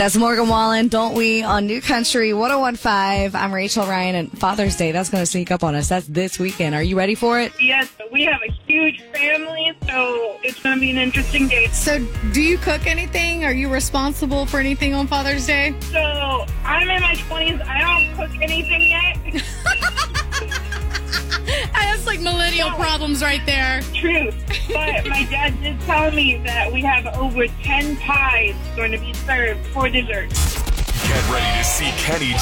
That's Morgan Wallen, Don't We, on New Country 101.5. I'm Rachel Ryan, and Father's Day, that's going to sneak up on us. That's this weekend. Are you ready for it? Yes, we have a huge family, so it's going to be an interesting day. So, do you cook anything? Are you responsible for anything on Father's Day? So, I'm in my 20s. I don't cook anything yet. That's like millennial problems right there. Truth. But my dad did tell me that we have over 10 pies going to be served for dessert. Get ready to see Kenny